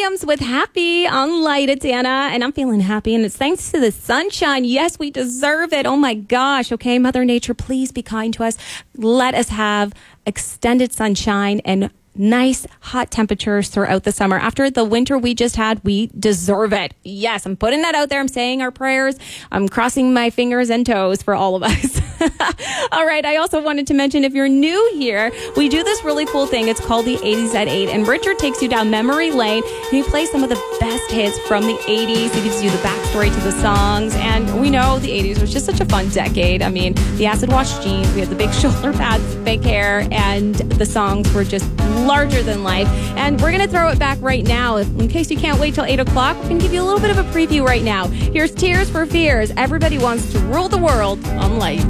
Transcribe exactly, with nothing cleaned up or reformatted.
Williams with Happy on Light. It's Anna, and I'm feeling happy, and it's thanks to the sunshine. Yes, we deserve it. Oh my gosh. Okay, Mother Nature, please be kind to us. Let us have extended sunshine and nice hot temperatures throughout the summer. After the winter we just had, we deserve it. Yes, I'm putting that out there. I'm saying our prayers. I'm crossing my fingers and toes for all of us. All right. I also wanted to mention, if you're new here, we do this really cool thing. It's called the eighties at eight, and Richard takes you down memory lane, and he plays some of the best hits from the eighties. He gives you the backstory to the songs, and we know the eighties was just such a fun decade. I mean, the acid wash jeans, we had the big shoulder pads, fake hair, and the songs were just larger than life. And we're going to throw it back right now. In case you can't wait till eight o'clock, we're going to give you a little bit of a preview right now. Here's Tears for Fears. Everybody wants to rule the world on Light.